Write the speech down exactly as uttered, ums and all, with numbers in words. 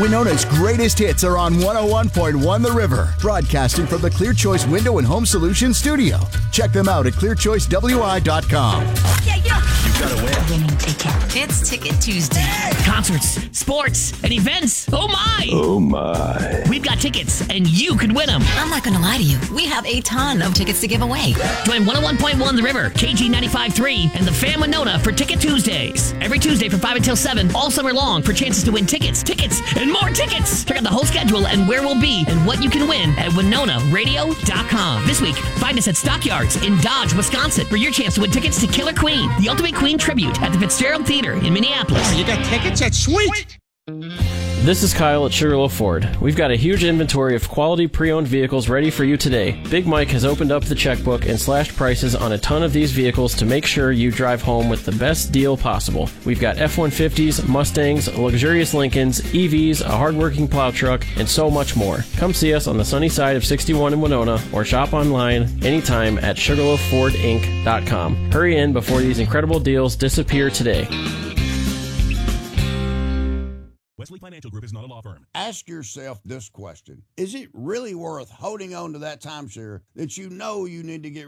Winona's greatest hits are on one oh one point one The River, broadcasting from the Clear Choice Window and Home Solutions studio. Check them out at clear choice w i dot com. Yeah, yeah. You gotta win. Winning ticket. It's Ticket Tuesday. Concerts, sports, and events. Oh my! Oh my. We've got tickets, and you could win them. I'm not going to lie to you. We have a ton of tickets to give away. Join one oh one point one The River, K G ninety-five point three, and the Fam Winona for Ticket Tuesdays. Every Tuesday from five until seven, all summer long, for chances to win tickets, tickets, and more tickets. Check out the whole schedule and where we'll be and what you can win at winona radio dot com. This week, find us at Stockyards in Dodge, Wisconsin, for your chance to win tickets to Killer Queen, the Ultimate Queen Tribute at the Fitzgerald Theater in Minneapolis. You got tickets? That's sweet! This is Kyle at Sugarloaf Ford. We've got a huge inventory of quality pre-owned vehicles ready for you today. Big Mike has opened up the checkbook and slashed prices on a ton of these vehicles to make sure you drive home with the best deal possible. We've got F one fifties, Mustangs, luxurious Lincolns, E Vs, a hardworking plow truck, and so much more. Come see us on the sunny side of sixty-one in Winona or shop online anytime at sugarloaf ford inc dot com. Hurry in before these incredible deals disappear today. Wesley Financial Group is not a law firm. Ask yourself this question. Is it really worth holding on to that timeshare that you know you need to get